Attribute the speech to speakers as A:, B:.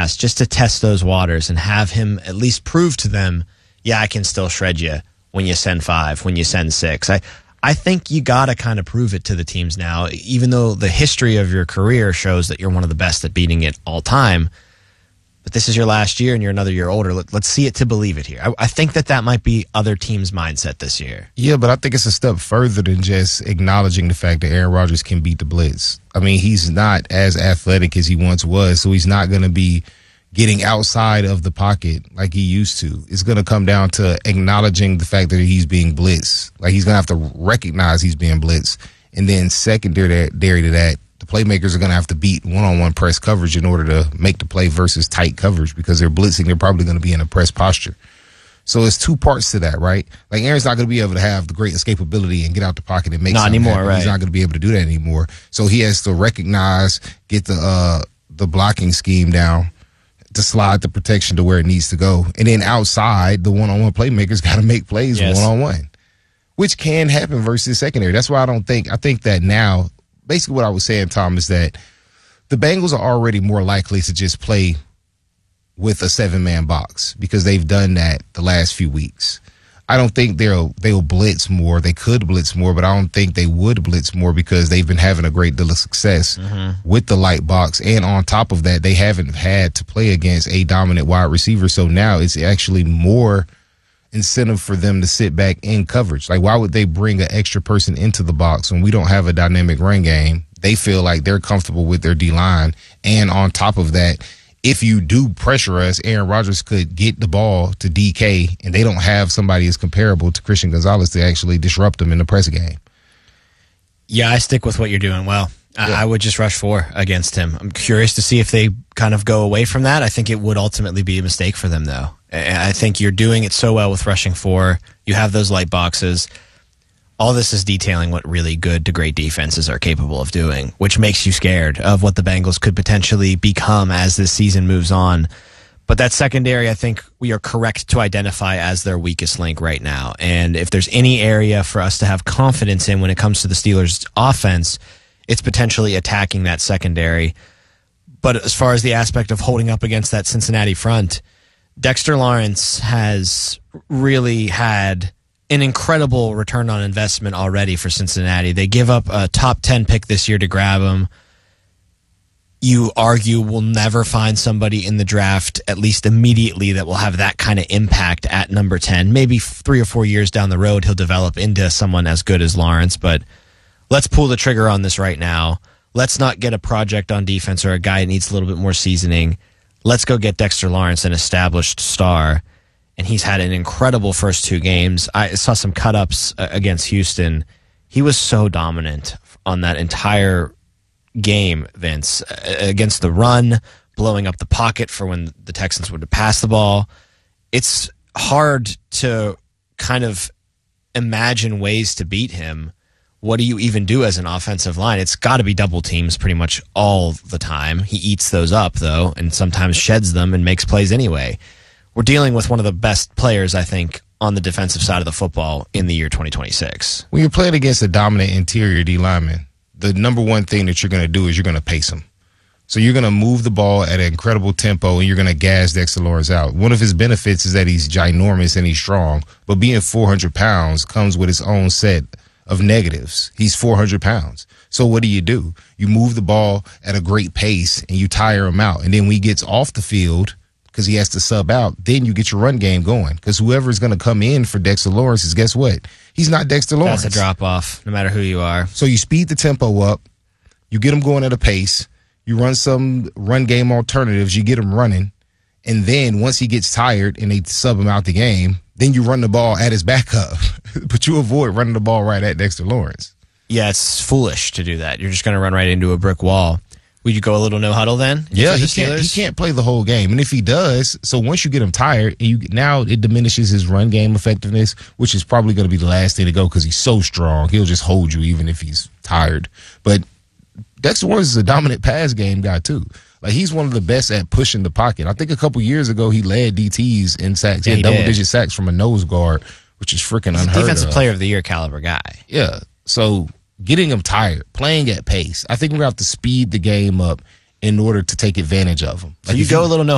A: past, just to test those waters and have him at least prove to them, yeah, I can still shred you when you send 5, when you send 6. I think you got to kind of prove it to the teams now, even though the history of your career shows that you're one of the best at beating it all time. But this is your last year and you're another year older. Let's see it to believe it here. I think that might be other teams' mindset this year.
B: Yeah, but I think it's a step further than just acknowledging the fact that Aaron Rodgers can beat the blitz. I mean, he's not as athletic as he once was, so he's not going to be getting outside of the pocket like he used to. It's going to come down to acknowledging the fact that he's being blitzed. Like, he's going to have to recognize he's being blitzed. And then secondary to that, the playmakers are going to have to beat one-on-one press coverage in order to make the play versus tight coverage, because they're blitzing. They're probably going to be in a press posture. So it's two parts to that, right? Like, Aaron's not going to be able to have the great escapability and get out the pocket and make
A: not
B: something
A: anymore,
B: happen.
A: right?
B: He's not going to be able to do that anymore. So he has to recognize, get the blocking scheme down to slide the protection to where it needs to go. And then outside, the one-on-one playmakers got to make plays one-on-one, which can happen versus secondary. That's why I think that now, basically what I was saying, Tom, is that the Bengals are already more likely to just play with a 7-man box because they've done that the last few weeks. I don't think they'll blitz more. They could blitz more, but I don't think they would blitz more because they've been having a great deal of success with the light box. And on top of that, they haven't had to play against a dominant wide receiver. So now it's actually more incentive for them to sit back in coverage. Like, why would they bring an extra person into the box when we don't have a dynamic run game? They feel like they're comfortable with their D-line. And on top of that, if you do pressure us, Aaron Rodgers could get the ball to DK, and they don't have somebody as comparable to Christian Gonzalez to actually disrupt them in the press game.
A: Yeah, I stick with what you're doing well. Yeah. I would just rush 4 against him. I'm curious to see if they kind of go away from that. I think it would ultimately be a mistake for them, though. I think you're doing it so well with rushing 4. You have those light boxes. All this is detailing what really good to great defenses are capable of doing, which makes you scared of what the Bengals could potentially become as this season moves on. But that secondary, I think we are correct to identify as their weakest link right now. And if there's any area for us to have confidence in when it comes to the Steelers' offense, it's potentially attacking that secondary. But as far as the aspect of holding up against that Cincinnati front, Dexter Lawrence has really had an incredible return on investment already for Cincinnati. They give up a top 10 pick this year to grab him. You argue we'll never find somebody in the draft, at least immediately, that will have that kind of impact at number 10. Maybe 3 or 4 years down the road, he'll develop into someone as good as Lawrence, but let's pull the trigger on this right now. Let's not get a project on defense or a guy that needs a little bit more seasoning. Let's go get Dexter Lawrence, an established star. And he's had an incredible first 2 games. I saw some cut-ups against Houston. He was so dominant on that entire game, Vince, against the run, blowing up the pocket for when the Texans would pass the ball. It's hard to kind of imagine ways to beat him. What do you even do as an offensive line? It's got to be double teams pretty much all the time. He eats those up, though, and sometimes sheds them and makes plays anyway. We're dealing with one of the best players, I think, on the defensive side of the football in the year 2026.
B: When you're playing against a dominant interior D lineman, the number one thing that you're going to do is you're going to pace him. So you're going to move the ball at an incredible tempo, and you're going to gas Dexter Lawrence out. One of his benefits is that he's ginormous and he's strong, but being 400 pounds comes with its own set of negatives. He's 400 pounds. So what do? You move the ball at a great pace, and you tire him out. And then when he gets off the field, because he has to sub out, then you get your run game going. Because whoever is going to come in for Dexter Lawrence is, guess what? He's not Dexter Lawrence.
A: That's a drop-off, no matter who you are.
B: So you speed the tempo up. You get him going at a pace. You run some run game alternatives. You get him running. And then once he gets tired and they sub him out the game, then you run the ball at his backup. But you avoid running the ball right at Dexter Lawrence.
A: Yeah, it's foolish to do that. You're just going to run right into a brick wall. Would you go a little no huddle then?
B: Yeah, he can't play the whole game. And if he does, so once you get him tired, now it diminishes his run game effectiveness, which is probably going to be the last thing to go because he's so strong. He'll just hold you even if he's tired. But Dexter Lawrence is a dominant pass game guy too. Like, he's one of the best at pushing the pocket. I think a couple years ago he led DTs in sacks. He had double-digit sacks from a nose guard, which is freaking unheard of.
A: Defensive player of the year caliber guy.
B: Yeah, so getting him tired, playing at pace. I think we're going to have to speed the game up in order to take advantage of him.
A: So you go a little no